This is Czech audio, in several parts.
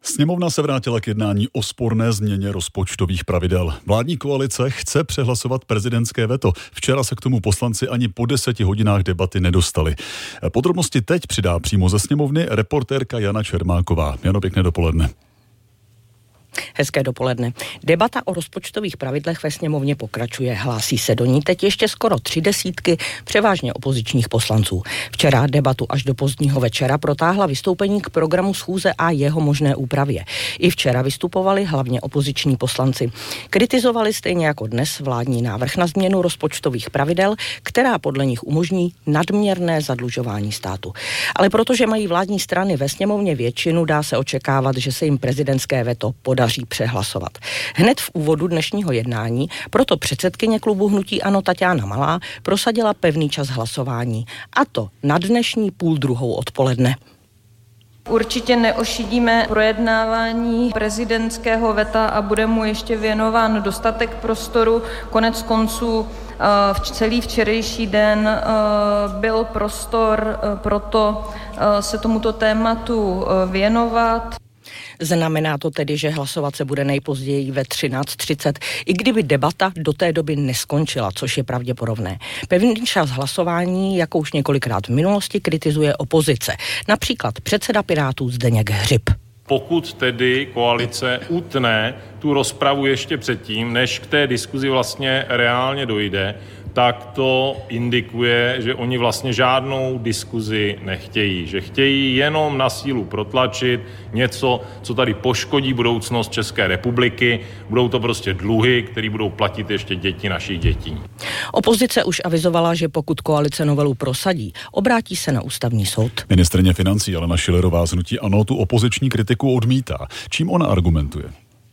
Sněmovna se vrátila k jednání o sporné změně rozpočtových pravidel. Vládní koalice chce přehlasovat prezidentské veto. Včera se k tomu poslanci ani po 10 hodinách debaty nedostali. Podrobnosti teď přidá přímo ze sněmovny reportérka Jana Čermáková. Jano, pěkné dopoledne. Hezké dopoledne. Debata o rozpočtových pravidlech ve sněmovně pokračuje. Hlásí se do ní teď ještě skoro 30 převážně opozičních poslanců. Včera debatu až do pozdního večera protáhla vystoupení k programu schůze a jeho možné úpravě. I včera vystupovali hlavně opoziční poslanci. Kritizovali stejně jako dnes vládní návrh na změnu rozpočtových pravidel, která podle nich umožní nadměrné zadlužování státu. Ale protože mají vládní strany ve sněmovně většinu, dá se očekávat, že se jim prezidentské veto podaří přehlasovat. Hned v úvodu dnešního jednání proto předsedkyně klubu Hnutí ANO Taťána Malá prosadila pevný čas hlasování, a to na dnešní 12:30 odpoledne. Určitě neošidíme projednávání prezidentského veta a bude mu ještě věnován dostatek prostoru. Konec konců celý včerejší den byl prostor pro to se tomuto tématu věnovat. Znamená to tedy, že hlasovat se bude nejpozději ve 13:30, i kdyby debata do té doby neskončila, což je pravděpodobné. Pevný čas hlasování, jako už několikrát v minulosti, kritizuje opozice. Například předseda Pirátů Zdeněk Hřib. Pokud tedy koalice utne tu rozpravu ještě předtím, než k té diskuzi vlastně reálně dojde, tak to indikuje, že oni vlastně žádnou diskuzi nechtějí. Že chtějí jenom na sílu protlačit něco, co tady poškodí budoucnost České republiky. Budou to prostě dluhy, které budou platit ještě děti našich dětí. Opozice už avizovala, že pokud koalice novelu prosadí, obrátí se na ústavní soud. Ministryně financí Alena Schillerová z Hnutí ANO tu opoziční kritiku odmítá. Čím ona argumentuje?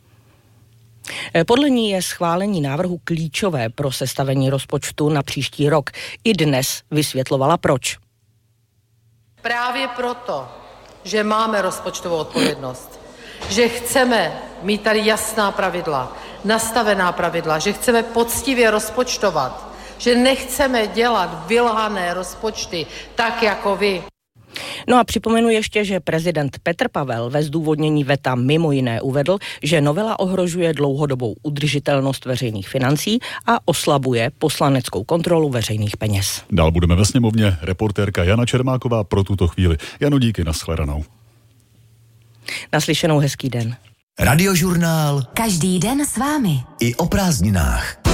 Podle ní je schválení návrhu klíčové pro sestavení rozpočtu na příští rok. I dnes vysvětlovala proč. Právě proto, že máme rozpočtovou odpovědnost, že chceme mít tady jasná pravidla, nastavená pravidla, že chceme poctivě rozpočtovat, že nechceme dělat vylhané rozpočty tak jako vy. No a připomenu ještě, že prezident Petr Pavel ve zdůvodnění veta mimo jiné uvedl, že novela ohrožuje dlouhodobou udržitelnost veřejných financí a oslabuje poslaneckou kontrolu veřejných peněz. Dál budeme ve sněmovně. Reportérka Jana Čermáková pro tuto chvíli. Jano, díky, nashledanou. Naslyšenou, hezký den. Radiožurnál. Každý den s vámi. I o prázdninách.